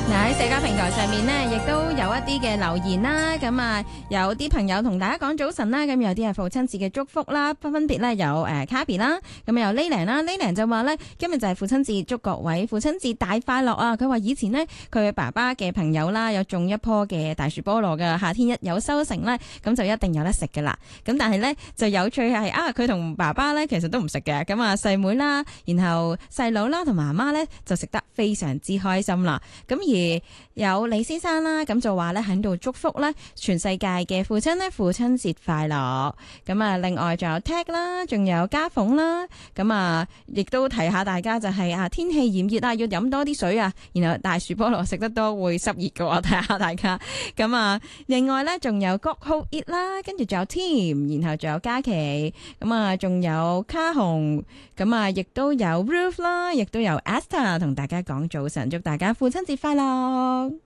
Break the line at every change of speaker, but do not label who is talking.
嗱，喺社交平台上面呢，亦都有一啲嘅留言啦。咁啊，有啲朋友同大家講早晨啦。咁有啲係父親節嘅祝福啦，分別咧有Kaby 啦，咁有 Layland 啦，Layland 就話咧今日就係父親節，祝各位父親節大快樂啊！佢話以前呢，佢爸爸嘅朋友啦，有種一棵嘅大樹菠蘿嘅，夏天一有收成咧，咁就一定有得食噶啦。咁但係咧就有趣係佢同爸爸咧其實都唔食嘅。咁啊細妹啦，然後細佬啦同媽媽咧就食得非常之開心啦。咁而有李先生啦，咁就話咧喺度祝福咧全世界嘅父親咧父親節快樂。咁啊，另外仲有 Tag 啦，仲有家鳳啦，咁啊，亦都提下大家就係天氣炎熱啊，要飲多啲水啊。然後大樹菠蘿食得多會濕熱嘅，我提下大家。咁啊，另外咧仲有郭浩熱啦，跟住仲有 Tim， 然後仲有嘉琪，咁啊，仲有卡紅，咁啊，亦都有 Ruth 啦，亦都有 Esther 同大家講早晨，祝大家父親節快樂。